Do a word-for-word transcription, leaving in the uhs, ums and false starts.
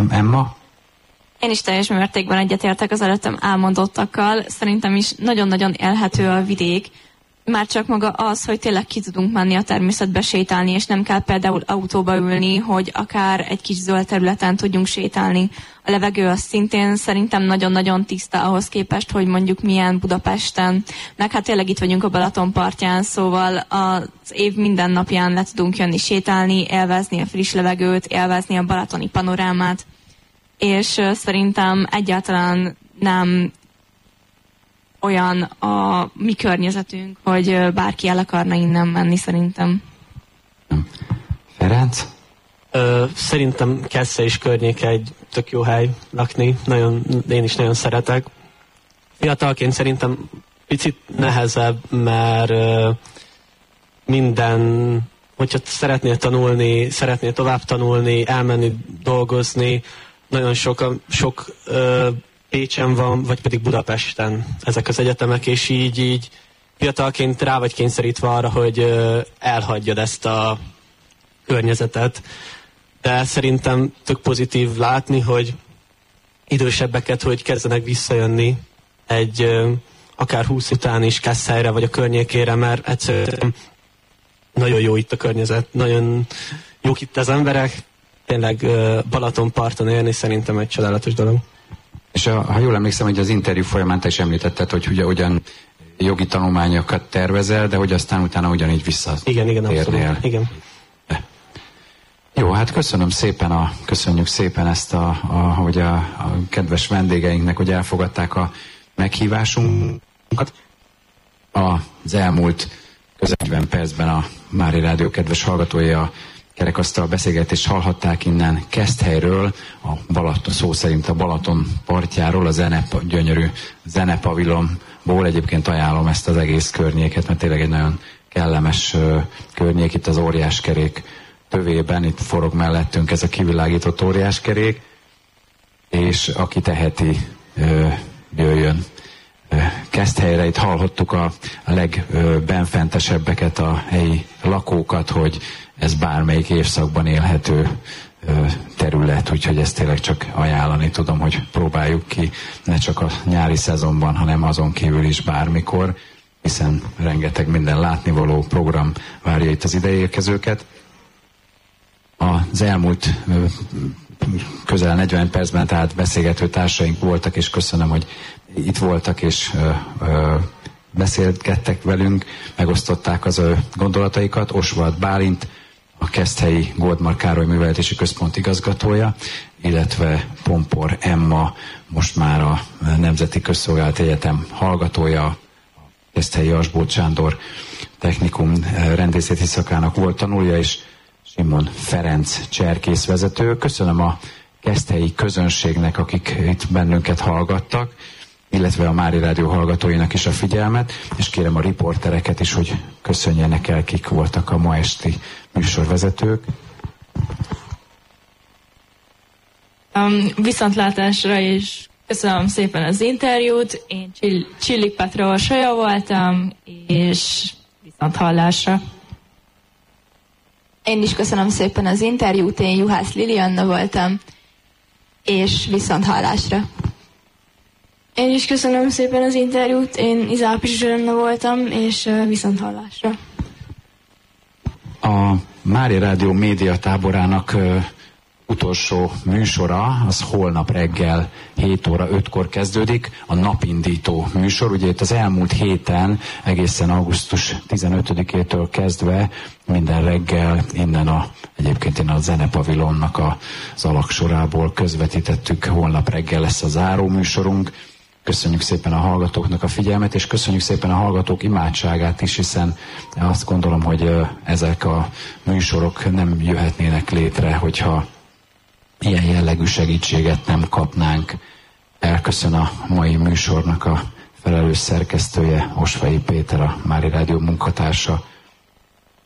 Emma? Én is teljes mértékben egyetértek az előttem elmondottakkal. Szerintem is nagyon-nagyon élhető a vidék. Már csak maga az, hogy tényleg ki tudunk menni a természetbe sétálni, és nem kell például autóba ülni, hogy akár egy kis zöld területen tudjunk sétálni. A levegő az szintén szerintem nagyon-nagyon tiszta ahhoz képest, hogy mondjuk milyen Budapesten. Meg hát tényleg itt vagyunk a Balaton partján, szóval az év minden napján le tudunk jönni sétálni, élvezni a friss levegőt, élvezni a balatoni panorámát. És szerintem egyáltalán nem olyan a mi környezetünk, hogy bárki el akarna innen menni, szerintem. Ferenc? Ö, szerintem Keszthely és környéke egy tök jó hely lakni. Nagyon, én is nagyon szeretek. Fiatalként szerintem picit nehezebb, mert ö, minden, hogyha szeretnél tanulni, szeretnél tovább tanulni, elmenni, dolgozni, nagyon sok, sok ö, Pécsen van, vagy pedig Budapesten ezek az egyetemek, és így, így fiatalként rá vagy kényszerítve arra, hogy ö, elhagyjad ezt a környezetet. De szerintem tök pozitív látni, hogy idősebbeket, hogy kezdenek visszajönni egy ö, akár húsz után is Keszthelyre, vagy a környékére, mert egyszerűen nagyon jó itt a környezet, nagyon jók itt az emberek, tényleg ö, Balatonparton élni szerintem egy csodálatos dolog. És a, ha jól emlékszem, hogy az interjú folyamán te is említetted, hogy ugye ugyan jogi tanulmányokat tervezel, de hogy aztán utána ugyanígy visszatérnél. Igen, igen, abszolút. Igen. Jó, hát köszönöm szépen, a, köszönjük szépen ezt, a, a, hogy a, a kedves vendégeinknek, hogy elfogadták a meghívásunkat. Az elmúlt közel negyven percben a Mári Rádió kedves hallgatói a kerekasztal beszélgetést hallhatták innen Keszthelyről, a Balaton, szó szerint a Balaton partjáról, a Zenep, gyönyörű zenepavilonból. Egyébként ajánlom ezt az egész környéket, mert tényleg egy nagyon kellemes uh, környék itt az óriáskerék tövében, itt forog mellettünk ez a kivilágított óriáskerék, és aki teheti, uh, jöjjön uh, Keszthelyre. Itt hallhattuk a, a legbenfentesebbeket, a helyi lakókat, hogy ez bármelyik évszakban élhető ö, terület, úgyhogy ezt tényleg csak ajánlani tudom, hogy próbáljuk ki ne csak a nyári szezonban, hanem azon kívül is bármikor, hiszen rengeteg minden látnivaló program várja itt az ideérkezőket. Az elmúlt ö, közel negyven percben tehát beszélgető társaink voltak, és köszönöm, hogy itt voltak, és ö, ö, beszélgettek velünk, megosztották az ő gondolataikat. Oswald Bálint, a Keszthelyi Goldmar Károly Művelődési Központ igazgatója, illetve Pompor Emma, most már a Nemzeti Közszolgálati Egyetem hallgatója, a Keszthelyi Asbóth Sándor Technikum rendészeti szakának volt tanulja, és Simon Ferenc cserkészvezető. Köszönöm a keszthelyi közönségnek, akik itt bennünket hallgattak, illetve a Mári Rádió hallgatóinak is a figyelmet, és kérem a riportereket is, hogy köszönjenek el, kik voltak a ma esti műsorvezetők. Um, viszontlátásra, és köszönöm szépen az interjút. Én Csillik Petra Orsolya voltam, és viszonthallásra. Én is köszönöm szépen az interjút, én Juhász Lilianna voltam, és viszonthallásra. Én is köszönöm szépen az interjút, én Izápis Zsörönna voltam, és uh, viszonthallásra. A Mári Rádió médiatáborának uh, utolsó műsora, az holnap reggel hét óra ötkor kezdődik, a napindító műsor. Ugye itt az elmúlt héten, egészen augusztus tizenötödikétől kezdve minden reggel innen a, egyébként innen a Zenepavilonnak a, az alaksorából közvetítettük, holnap reggel lesz a záró műsorunk. Köszönjük szépen a hallgatóknak a figyelmet, és köszönjük szépen a hallgatók imádságát is, hiszen azt gondolom, hogy ezek a műsorok nem jöhetnének létre, hogyha ilyen jellegű segítséget nem kapnánk. Elköszön a mai műsornak a felelős szerkesztője, Osvai Péter, a Mári Rádió munkatársa.